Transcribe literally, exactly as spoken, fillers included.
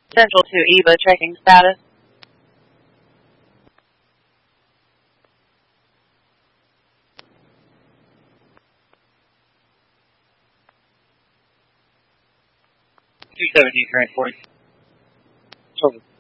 Central to E B A checking status. two seventeen current forty.